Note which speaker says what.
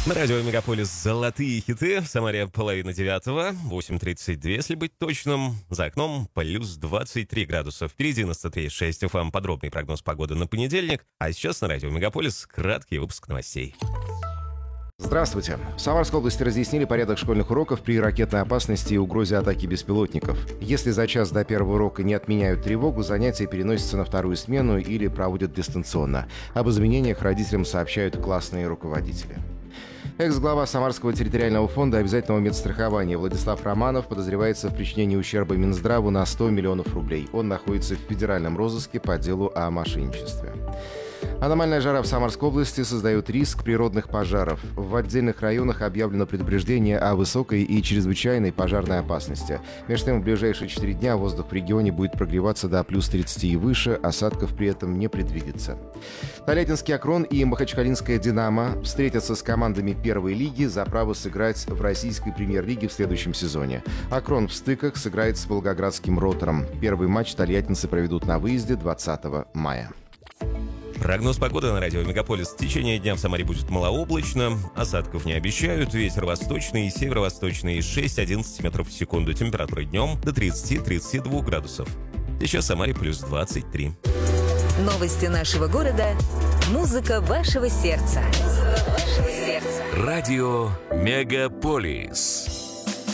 Speaker 1: На радио «Мегаполис» золотые хиты. В Самаре 8:30, 8:32, если быть точным. За окном плюс 23 градуса. Впереди на 103.6 FM подробный прогноз погоды на понедельник. А сейчас на радио «Мегаполис» краткий выпуск новостей.
Speaker 2: Здравствуйте. В Самарской области разъяснили порядок школьных уроков при ракетной опасности и угрозе атаки беспилотников. Если за час до первого урока не отменяют тревогу, занятия переносятся на вторую смену или проводят дистанционно. Об изменениях родителям сообщают классные руководители. Экс-глава Самарского территориального фонда обязательного медстрахования Владислав Романов подозревается в причинении ущерба Минздраву на 100 миллионов рублей. Он находится в федеральном розыске по делу о мошенничестве. Аномальная жара в Самарской области создает риск природных пожаров. В отдельных районах объявлено предупреждение о высокой и чрезвычайной пожарной опасности. Между тем, в ближайшие 4 дня воздух в регионе будет прогреваться до плюс 30 и выше, осадков при этом не предвидится. Тольяттинский «Акрон» и Махачкалинская «Динамо» встретятся с командами первой лиги за право сыграть в российской премьер-лиге в следующем сезоне. «Акрон» в стыках сыграет с волгоградским «Ротором». Первый матч тольяттинцы проведут на выезде 20 мая.
Speaker 1: Прогноз погоды на радио «Мегаполис». В течение дня в Самаре будет малооблачно, осадков не обещают, ветер восточный и северо-восточный 6-11 метров в секунду, температура днем до 30-32 градусов. Сейчас в Самаре плюс 23.
Speaker 3: Новости нашего города, музыка вашего сердца.
Speaker 4: Радио «Мегаполис».